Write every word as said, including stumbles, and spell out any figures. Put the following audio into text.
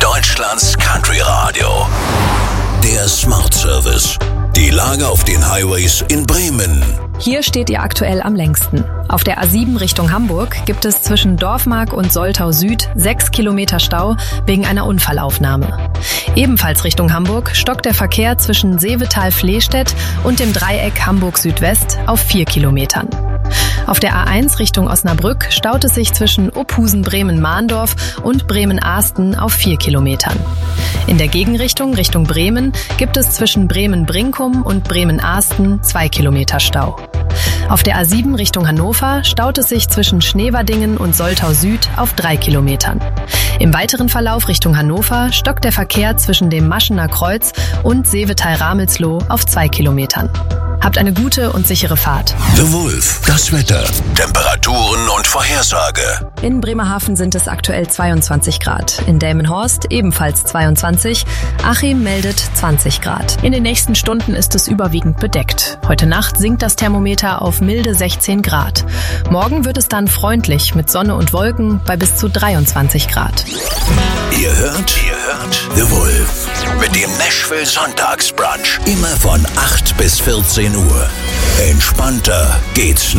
Deutschlands Country Radio. Der Smart Service. Die Lage auf den Highways in Bremen. Hier steht ihr aktuell am längsten. Auf der A sieben Richtung Hamburg gibt es zwischen Dorfmark und Soltau Süd sechs Kilometer Stau wegen einer Unfallaufnahme. Ebenfalls Richtung Hamburg stockt der Verkehr zwischen Seevetal-Flehstedt und dem Dreieck Hamburg Südwest auf vier Kilometern. Auf der A eins Richtung Osnabrück staut es sich zwischen Uphusen-Bremen-Mahndorf und Bremen-Ahsten auf vier Kilometern. In der Gegenrichtung Richtung Bremen gibt es zwischen Bremen-Brinkum und Bremen-Ahsten zwei Kilometer Stau. Auf der A sieben Richtung Hannover staut es sich zwischen Schneverdingen und Soltau Süd auf drei Kilometern. Im weiteren Verlauf Richtung Hannover stockt der Verkehr zwischen dem Maschener Kreuz und Seevetal-Ramelsloh auf zwei Kilometern. Habt eine gute und sichere Fahrt. The Wolf, das Wetter, Temperaturen und Vorhersage. In Bremerhaven sind es aktuell zweiundzwanzig Grad. In Delmenhorst ebenfalls zweiundzwanzig. Achim meldet zwanzig Grad. In den nächsten Stunden ist es überwiegend bedeckt. Heute Nacht sinkt das Thermometer auf milde sechzehn Grad. Morgen wird es dann freundlich mit Sonne und Wolken bei bis zu dreiundzwanzig Grad. Ihr hört, ihr hört The Wolf mit dem Nashville Sonntagsbrunch. Immer von acht bis vierzehn Uhr. Entspannter geht's